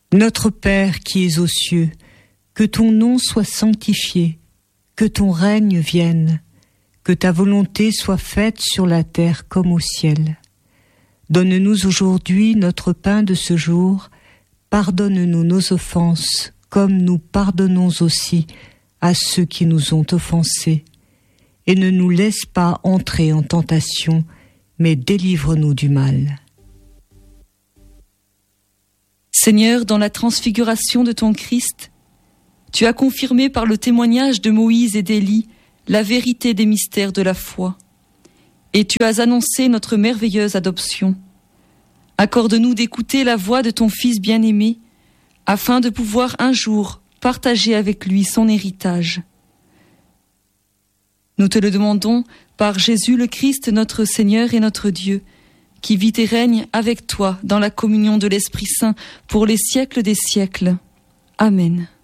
Notre Père qui es aux cieux, que ton nom soit sanctifié, que ton règne vienne, que ta volonté soit faite sur la terre comme au ciel. Donne-nous aujourd'hui notre pain de ce jour, pardonne-nous nos offenses, comme nous pardonnons aussi à ceux qui nous ont offensés. Et ne nous laisse pas entrer en tentation, mais délivre-nous du mal. Seigneur, dans la transfiguration de ton Christ, tu as confirmé par le témoignage de Moïse et d'Élie la vérité des mystères de la foi. Et tu as annoncé notre merveilleuse adoption. Accorde-nous d'écouter la voix de ton Fils bien-aimé, afin de pouvoir un jour partager avec lui son héritage. Nous te le demandons par Jésus le Christ, notre Seigneur et notre Dieu, qui vit et règne avec toi dans la communion de l'Esprit Saint pour les siècles des siècles. Amen.